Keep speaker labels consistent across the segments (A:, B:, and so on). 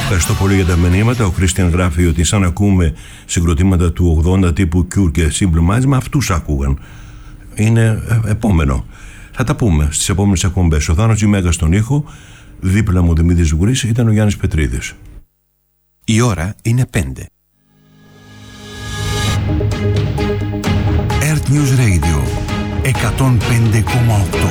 A: Ευχαριστώ πολύ για τα μηνύματα. Ο Κρίστιαν γράφει ότι σαν ακούμε συγκροτήματα του 80 τύπου Cure και Simple Minds, με αυτούς άκουγαν. Είναι επόμενο. Θα τα πούμε στις επόμενες εκπομπές. Ο Θάνος Τζιμέγας στον ήχο, δίπλα μου ο Δημήτρης Βουγκρής, ήταν ο Γιάννης Πετρίδης.
B: Η ώρα είναι 5. Earth News Radio 105,8.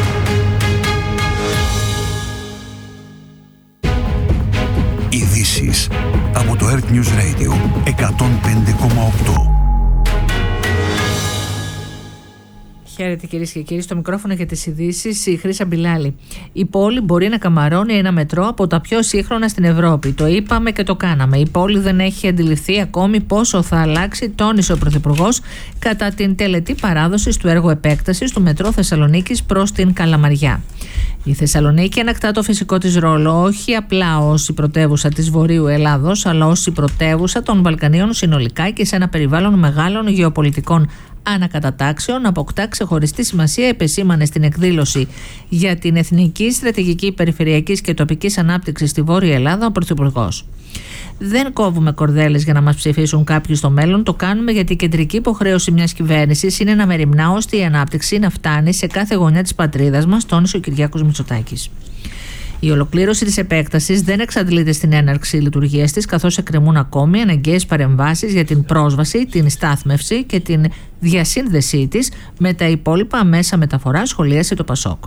B: Ειδήσεις από το Earth News Radio 105,8.
C: Χαίρετε κυρίες και κύριοι, στο μικρόφωνο για τις ειδήσεις η Χρύσα Μπιλάλη. Η πόλη μπορεί να καμαρώνει ένα μετρό από τα πιο σύγχρονα στην Ευρώπη. Το είπαμε και το κάναμε. Η πόλη δεν έχει αντιληφθεί ακόμη πόσο θα αλλάξει, τόνισε ο Πρωθυπουργός κατά την τελετή παράδοσης του έργου επέκτασης του μετρό Θεσσαλονίκης προς την Καλαμαριά. Η Θεσσαλονίκη ανακτά το φυσικό της ρόλο όχι απλά ως η πρωτεύουσα της Βορείου Ελλάδος, αλλά ως η πρωτεύουσα των Βαλκανίων συνολικά και σε ένα περιβάλλον μεγάλων γεωπολιτικών ανακατατάξεων, αποκτά ξεχωριστή σημασία, επεσήμανε στην εκδήλωση για την Εθνική Στρατηγική Περιφερειακής και Τοπικής Ανάπτυξης στη Βόρεια Ελλάδα ο Πρωθυπουργός. Δεν κόβουμε κορδέλες για να μας ψηφίσουν κάποιοι στο μέλλον. Το κάνουμε γιατί η κεντρική υποχρέωση μιας κυβέρνησης είναι να μεριμνά ώστε η ανάπτυξη να φτάνει σε κάθε γωνιά της πατρίδας μας, τόνισε ο Κυριάκος Μητσοτάκης. Η ολοκλήρωση της επέκτασης δεν εξαντλείται στην έναρξη λειτουργίας της, καθώς εκκρεμούν ακόμη αναγκαίες παρεμβάσεις για την πρόσβαση, την στάθμευση και την διασύνδεσή της με τα υπόλοιπα μέσα μεταφοράς, σχολίασε το ΠΑΣΟΚ.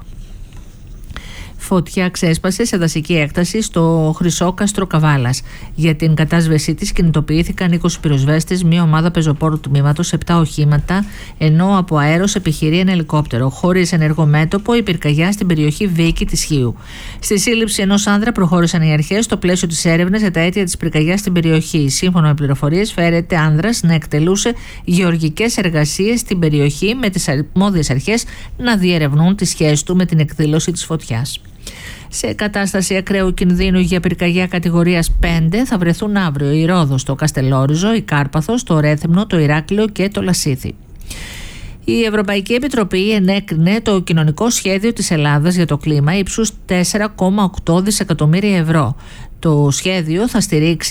C: Φωτιά ξέσπασε σε δασική έκταση στο Χρυσόκαστρο Καβάλας. Για την κατάσβεσή της κινητοποιήθηκαν 20 πυροσβέστες, μια ομάδα πεζοπόρου τμήματος, 7 οχήματα, ενώ από αέρος επιχειρεί ένα ελικόπτερο. Χωρίς ενεργό μέτωπο, η πυρκαγιά στην περιοχή Βίκη της Χίου. Στη σύλληψη ενός άνδρα προχώρησαν οι αρχές στο πλαίσιο της έρευνας για τα αίτια της πυρκαγιάς στην περιοχή. Σύμφωνα με πληροφορίες, φέρεται άνδρας να εκτελούσε γεωργικές εργασίες στην περιοχή, με τις αρμόδιες αρχές να διερευνούν τη σχέση του με την εκδήλωση της φωτιάς. Σε κατάσταση ακραίου κινδύνου για πυρκαγιά κατηγορίας 5 θα βρεθούν αύριο η Ρόδος, το Καστελόριζο, η Κάρπαθος, το Ρέθυμνο, το Ηράκλειο και το Λασίθι. Η Ευρωπαϊκή Επιτροπή ενέκρινε το κοινωνικό σχέδιο της Ελλάδας για το κλίμα ύψους 4,8 δισεκατομμύρια ευρώ. Το σχέδιο θα στηρίξει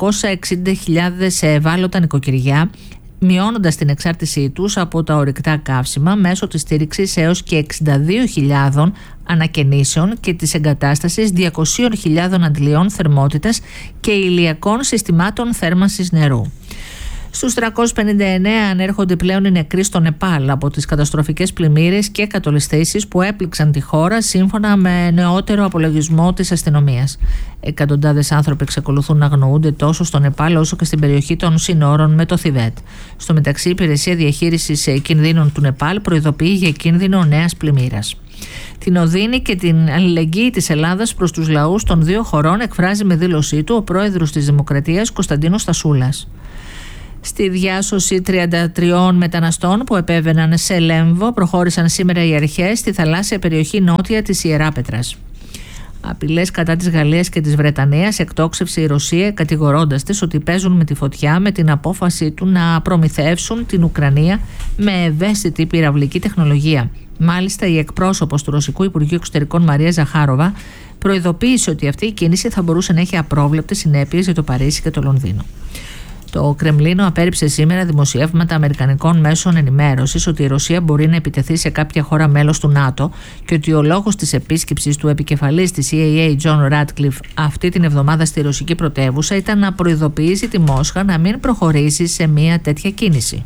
C: 460.000 ευάλωτα νοικοκυριά, μειώνοντας την εξάρτησή τους από τα ορυκτά καύσιμα μέσω της στήριξης έως και 62.000 ανακαινήσεων και της εγκατάστασης 200.000 αντλιών θερμότητας και ηλιακών συστημάτων θέρμανσης νερού. Στους 359 ανέρχονται πλέον οι νεκροί στο Νεπάλ από τις καταστροφικές πλημμύρες και κατολισθήσεις που έπληξαν τη χώρα, σύμφωνα με νεότερο απολογισμό της αστυνομίας. Εκατοντάδες άνθρωποι εξακολουθούν να αγνοούνται τόσο στο Νεπάλ όσο και στην περιοχή των συνόρων με το Θιβέτ. Στο μεταξύ, η Υπηρεσία Διαχείρισης Κινδύνων του Νεπάλ προειδοποιεί για κίνδυνο νέας πλημμύρας. Την οδύνη και την αλληλεγγύη της Ελλάδας προς τους λαούς των δύο χωρών εκφράζει με δήλωσή του ο πρόεδρος της Δημοκρατίας Κωνσταντίνος Στασούλας. Στη διάσωση 33 μεταναστών που επέβαιναν σε Λέμβο προχώρησαν σήμερα οι αρχές στη θαλάσσια περιοχή νότια της Ιεράπετρας. Απειλές κατά της Γαλλίας και της Βρετανίας εκτόξευσε η Ρωσία, κατηγορώντας τις ότι παίζουν με τη φωτιά με την απόφαση του να προμηθεύσουν την Ουκρανία με ευαίσθητη πυραυλική τεχνολογία. Μάλιστα, η εκπρόσωπος του Ρωσικού Υπουργείου Εξωτερικών Μαρία Ζαχάροβα προειδοποίησε ότι αυτή η κίνηση θα μπορούσε να έχει απρόβλεπτες συνέπειες για το Παρίσι και το Λονδίνο. Το Κρεμλίνο απέρριψε σήμερα δημοσιεύματα αμερικανικών μέσων ενημέρωσης ότι η Ρωσία μπορεί να επιτεθεί σε κάποια χώρα μέλος του ΝΑΤΟ και ότι ο λόγος της επίσκεψης του επικεφαλής της EAA, John Ratcliffe, αυτή την εβδομάδα στη ρωσική πρωτεύουσα ήταν να προειδοποιήσει τη Μόσχα να μην προχωρήσει σε μια τέτοια κίνηση.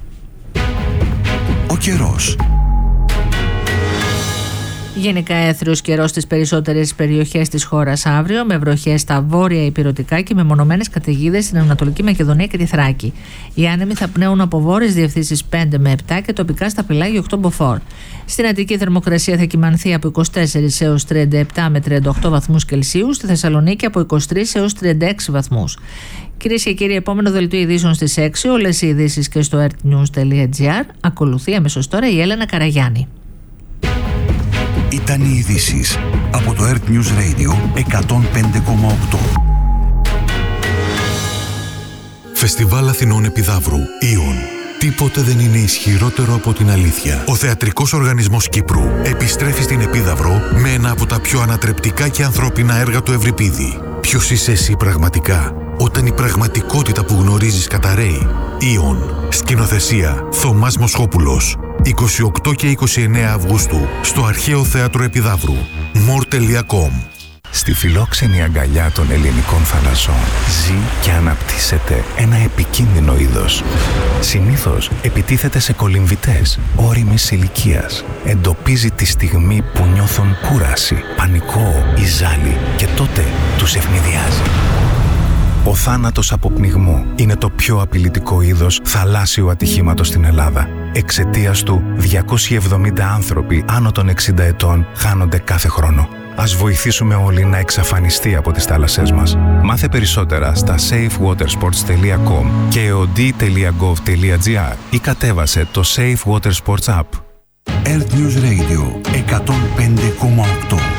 B: Ο καιρός.
C: Γενικά έθριος καιρός στις περισσότερες περιοχές της χώρας αύριο, με βροχές στα βόρεια ηπειρωτικά και με μονομένες καταιγίδες στην Ανατολική Μακεδονία και τη Θράκη. Οι άνεμοι θα πνέουν από βόρειες διευθύνσεις 5 με 7 και τοπικά στα πελάγια 8 μποφόρ. Στην Αττική θερμοκρασία θα κυμανθεί από 24 έως 37 με 38 βαθμούς Κελσίου, στη Θεσσαλονίκη από 23 έως 36 βαθμούς. Κυρίες και κύριοι, επόμενο δελτίο ειδήσεων στις 6, όλες οι ειδήσεις και στο earthnews.gr. Ακολουθεί αμέσως τώρα η Έλενα Καραγιάννη.
B: Ήταν οι ειδήσεις από το Earth News Radio 105,8. Φεστιβάλ Αθηνών Επιδαύρου, Ιον. Τίποτε δεν είναι ισχυρότερο από την αλήθεια. Ο Θεατρικός Οργανισμός Κύπρου επιστρέφει στην Επίδαυρο με ένα από τα πιο ανατρεπτικά και ανθρώπινα έργα του Ευρυπίδη. Ποιος είσαι εσύ πραγματικά, όταν η πραγματικότητα που γνωρίζεις καταρρέει? Ιον. Σκηνοθεσία Θωμάς Μοσχόπουλος. 28 και 29 Αυγούστου στο Αρχαίο Θέατρο Επιδαύρου. more.com.
D: Στη φιλόξενη αγκαλιά των ελληνικών θαλασσών ζει και αναπτύσσεται ένα επικίνδυνο είδος. Συνήθως επιτίθεται σε κολυμβητές ώριμης ηλικίας. Εντοπίζει τη στιγμή που νιώθουν κούραση, πανικό ή ζάλι και τότε τους ευνηδιάζει. Ο θάνατος από πνιγμό είναι το πιο απειλητικό είδος θαλάσσιου ατυχήματος στην Ελλάδα. Εξαιτίας του, 270 άνθρωποι άνω των 60 ετών χάνονται κάθε χρόνο. Ας βοηθήσουμε όλοι να εξαφανιστεί από τις θάλασσές μας. Μάθε περισσότερα στα safewatersports.com και eod.gov.gr ή κατέβασε το Safe Water Sports App.
E: Earth News Radio 105,8.